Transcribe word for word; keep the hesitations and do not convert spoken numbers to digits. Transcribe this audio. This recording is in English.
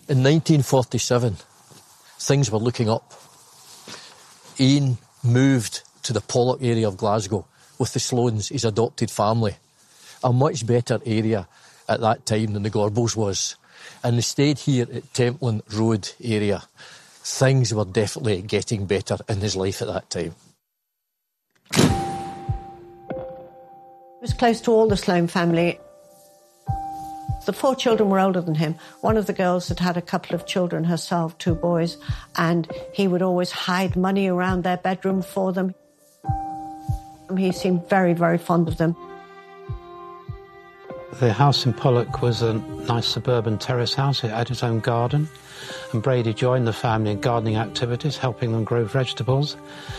In nineteen forty-seven, things were looking up. Ian moved to the Pollock area of Glasgow with the Sloanes, his adopted family. A much better area at that time than the Gorbals was. And they stayed here at Templin Road area. Things were definitely getting better in his life at that time. He was close to all the Sloane family. The four children were older than him. One of the girls had had a couple of children herself, two boys, and he would always hide money around their bedroom for them. He seemed very, very fond of them. The house in Pollock was a nice suburban terrace house. It had its own garden, and Brady joined the family in gardening activities, helping them grow vegetables.